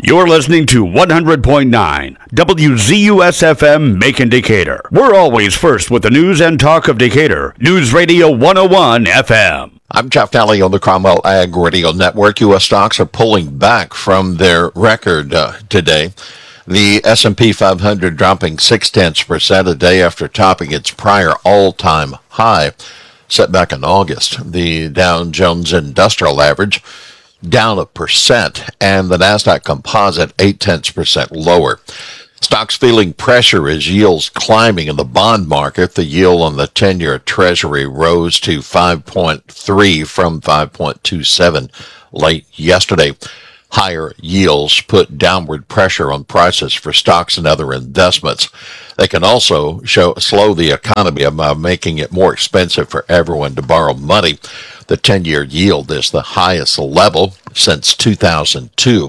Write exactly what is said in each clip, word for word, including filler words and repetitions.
You're listening to one hundred point nine W Z U S F M Macon Decatur. We're always first with the news and talk of Decatur. News Radio one oh one F M. I'm Jeff Daly on the Cromwell Ag Radio Network. U S stocks are pulling back from their record uh, today. The S and P five hundred dropping six tenths percent a day after topping its prior all-time high set back in August. The Dow Jones Industrial Average down a percent, and the NASDAQ Composite eight tenths percent lower. Stocks feeling pressure as yields climbing in the bond market. The yield on the ten-year Treasury rose to five point three from five point two seven late yesterday. Higher yields put downward pressure on prices for stocks and other investments. They can also show, slow the economy by making it more expensive for everyone to borrow money. The ten-year yield is the highest level since two thousand two.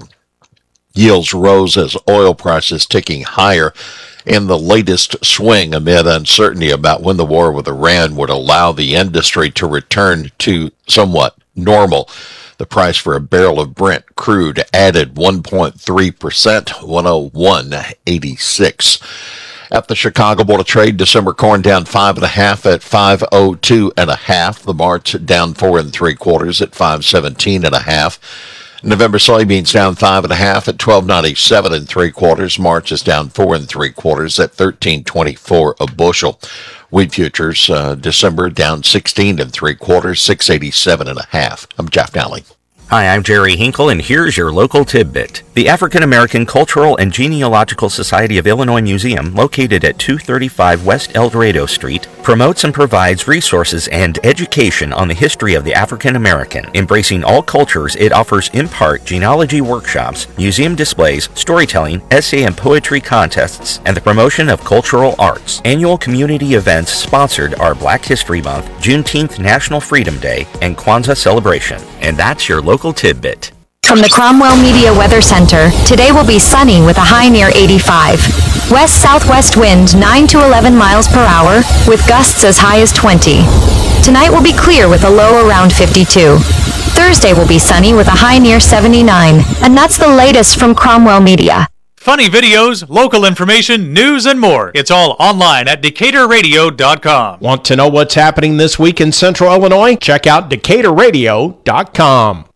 Yields rose as oil prices ticking higher in the latest swing amid uncertainty about when the war with Iran would allow the industry to return to somewhat normal. The price for a barrel of Brent crude added one point three percent, one oh one eighty-six. At the Chicago Board of Trade, December corn down five and a half at five oh two and a half. The March down four and three quarters at five seventeen and a half. November soybeans down five and a half at twelve ninety-seven and three quarters. March is down four and three quarters at thirteen twenty-four a bushel. Wheat futures, uh, December down sixteen and three quarters, six eighty-seven and a half. I'm Jeff Daly. Hi, I'm Jerry Hinkle, and here's your local tidbit. The African American Cultural and Genealogical Society of Illinois Museum, located at two thirty-five West El Dorado Street, promotes and provides resources and education on the history of the African American. Embracing all cultures, it offers in part genealogy workshops, museum displays, storytelling, essay and poetry contests, and the promotion of cultural arts. Annual community events sponsored are Black History Month, Juneteenth National Freedom Day, and Kwanzaa celebration. And that's your local tidbit. From the Cromwell Media Weather Center, today will be sunny with a high near eighty-five. West-southwest wind nine to eleven miles per hour with gusts as high as twenty. Tonight will be clear with a low around fifty-two. Thursday will be sunny with a high near seventy-nine. And that's the latest from Cromwell Media. Funny videos, local information, news, and more. It's all online at Decatur Radio dot com. Want to know what's happening this week in Central Illinois? Check out Decatur Radio dot com.